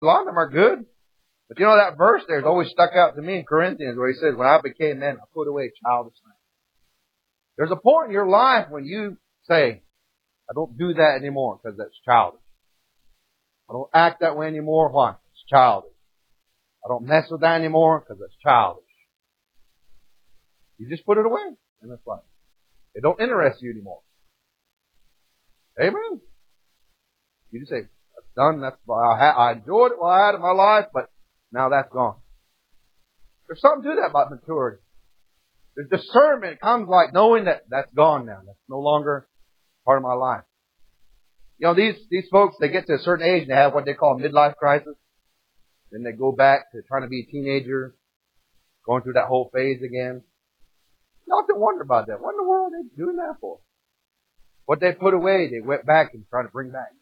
A lot of them are good. But you know that verse there has always stuck out to me in Corinthians where he says, when I became man, I put away childish things. There's a point in your life when you say, I don't do that anymore because that's childish. I don't act that way anymore. Why? It's childish. I don't mess with that anymore because it's childish. You just put it away in this life. It don't interest you anymore. Amen. You just say, that's done. That's I enjoyed it while I had it in my life, but now that's gone. There's something to that about maturity. The discernment comes like knowing that that's gone now. That's no longer part of my life. You know, these folks, they get to a certain age and they have what they call a midlife crisis. Then they go back to trying to be a teenager, going through that whole phase again. You often wonder about that. What in the world are they doing that for? What they put away, they went back and trying to bring back.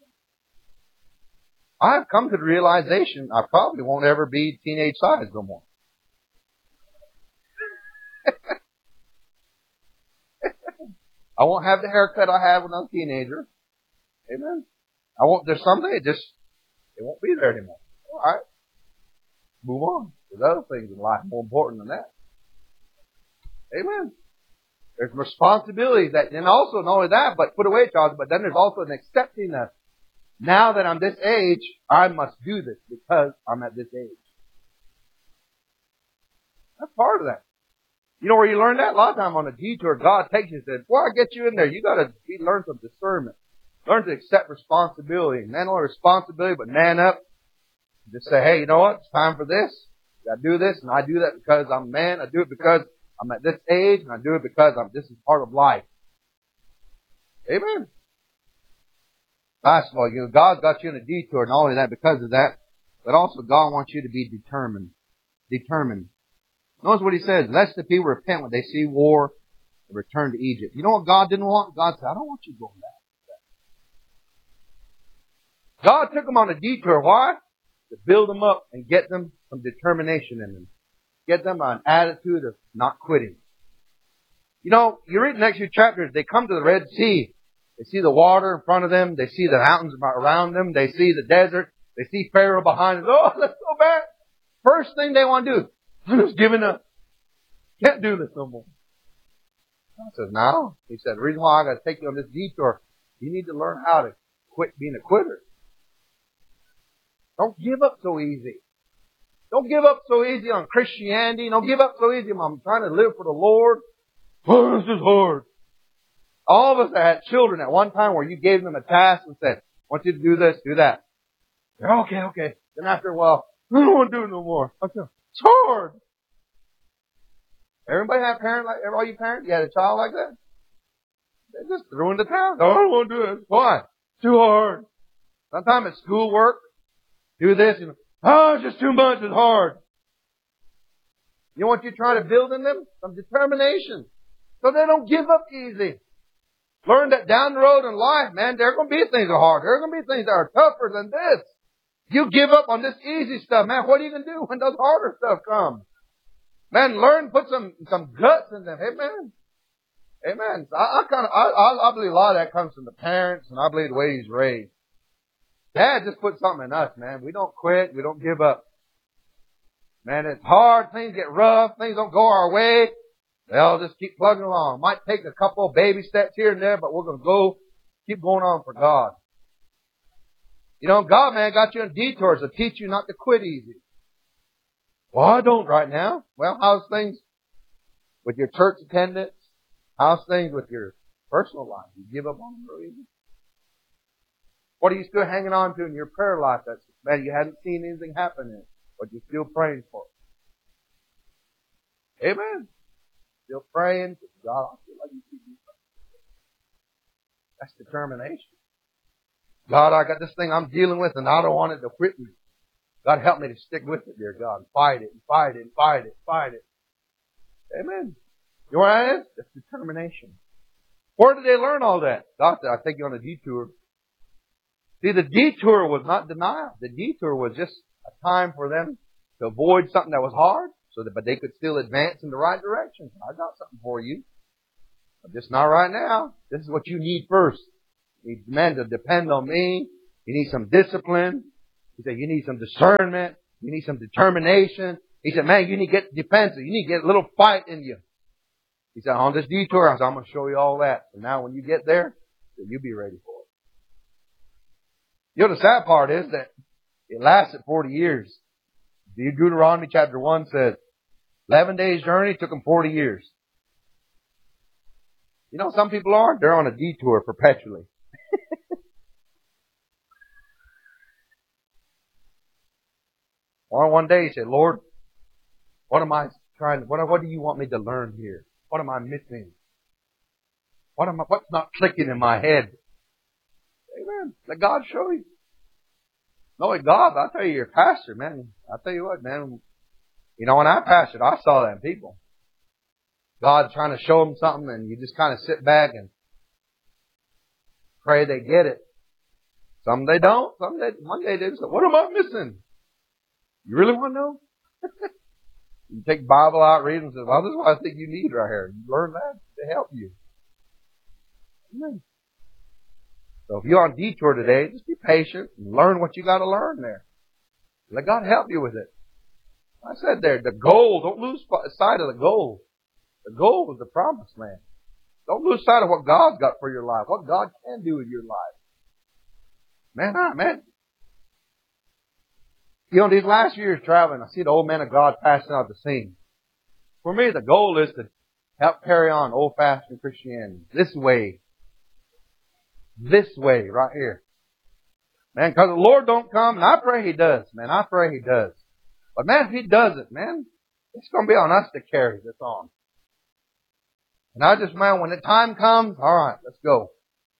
I've come to the realization I probably won't ever be teenage size no more. I won't have the haircut I had when I was a teenager. Amen. There's something, it won't be there anymore. Alright. Move on. There's other things in life more important than that. Amen. There's responsibilities that, and also not only that, but put away child, but then there's also an accepting that now that I'm this age, I must do this because I'm at this age. That's part of that. You know where you learn that? A lot of time on a detour, God takes you and says, before I get you in there, you gotta learn some discernment. Learn to accept responsibility. Not only responsibility, but man up. Just say, hey, you know what? It's time for this. I do this, and I do that because I'm a man. I do it because I'm at this age, and I do it because this is part of life. Amen. Last of all, God got you in a detour, not only that because of that, but also God wants you to be determined. Notice what he says, lest the people repent when they see war and return to Egypt. You know what God didn't want? God said, I don't want you going back. God took them on a detour. Why? To build them up and get them some determination in them. Get them an attitude of not quitting. You know, you read the next few chapters, they come to the Red Sea. They see the water in front of them. They see the mountains around them. They see the desert. They see Pharaoh behind them. Oh, that's so bad. First thing they want to do, I'm just giving up. Can't do this no more. God says, no. He said, the reason why I got to take you on this detour, you need to learn how to quit being a quitter. Don't give up so easy. Don't give up so easy on Christianity. Don't give up so easy. I'm trying to live for the Lord. Oh, this is hard. All of us had children at one time where you gave them a task and said, I want you to do this, do that. They're okay. Then after a while, I don't want to do it no more. It's hard. Everybody have parents like, all you parents, you had a child like that? They just threw in the towel. Oh, I don't want to do it. Why? It's too hard. Sometimes it's schoolwork. Do this. It's just too much. It's hard. You know what you're trying to build in them? Some determination. So they don't give up easy. Learn that down the road in life, man, there are going to be things that are hard. There are going to be things that are tougher than this. You give up on this easy stuff, man. What are you going to do when those harder stuff comes? Man, learn, put some guts in them. Amen. Amen. So I believe a lot of that comes from the parents, and I believe the way he's raised. Dad just put something in us, man. We don't quit. We don't give up. Man, it's hard. Things get rough. Things don't go our way. They'll just keep plugging along. Might take a couple of baby steps here and there, but we're going to keep going on for God. You know, God, man, got you in detours to teach you not to quit easy. Well, I don't right now. Well, how's things with your church attendance? How's things with your personal life? You give up on them real easy? What are you still hanging on to in your prayer life? That's, man, you haven't seen anything happen in it, but you're still praying for it. Amen. Still praying. God, I feel like you keep me praying. That's determination. God, I got this thing I'm dealing with and I don't want it to quit me. God, help me to stick with it, dear God. Fight it and fight it and fight it and fight it. Amen. You know what that is? That's determination. Where did they learn all that? God said, I'll take you on a detour. See, the detour was not denial. The detour was just a time for them to avoid something that was hard, but they could still advance in the right direction. I got something for you. But just not right now. This is what you need first. You need men to depend on me. You need some discipline. He said, you need some discernment. You need some determination. He said, man, you need to get defensive. You need to get a little fight in you. He said, on this detour, I said, I'm going to show you all that. And now when you get there, then you'll be ready for it. You know, the sad part is that it lasted 40 years. Deuteronomy chapter 1 says, 11 days journey took them 40 years. You know, some people are. They're on a detour perpetually. Or one day he said, Lord, what am I trying, what do you want me to learn here? What am I missing? What's not clicking in my head? Amen. Let God show you. No, God, I'll tell you, you're a pastor, man. I'll tell you what, man. You know, when I pastored, I saw that in people. God's trying to show them something and you just kind of sit back and pray they get it. Some they don't. One day they say, what am I missing? You really want to know? You take the Bible out, read it, and say, well, this is what I think you need right here. You learn that to help you. Amen. So if you're on detour today, just be patient and learn what you got to learn there. Let God help you with it. I said there, the goal, don't lose sight of the goal. The goal is the promised land. Don't lose sight of what God's got for your life, what God can do with your life. Man. You know, these last years traveling, I see the old man of God passing out the scene. For me, the goal is to help carry on old-fashioned Christianity. This way right here. Man, because the Lord don't come, and I pray He does, man. I pray He does. But man, if He doesn't, man, it's going to be on us to carry this on. And I just, man, when the time comes, alright, let's go.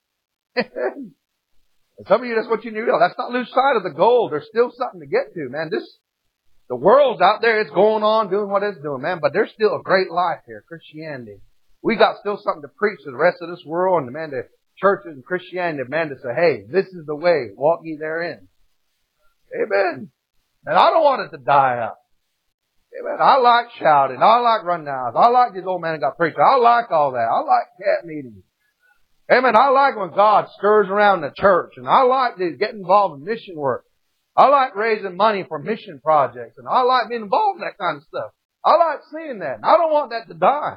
And some of you, that's what you need to realize. Let's not lose sight of the goal. There's still something to get to, man. The world's out there, it's going on, doing what it's doing, man. But there's still a great life here, Christianity. We got still something to preach to the rest of this world and, man, the churches and Christianity, man, to say, hey, this is the way. Walk ye therein. Amen. And I don't want it to die out. Amen. I like shouting. I like rundowns. I like these old men that got preaching. I like all that. I like camp meetings. Amen. I like when God stirs around the church. And I like to get involved in mission work. I like raising money for mission projects. And I like being involved in that kind of stuff. I like seeing that. And I don't want that to die.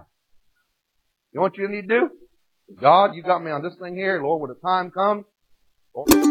You know what you need to do? God, you got me on this thing here. Lord, when the time comes, Lord,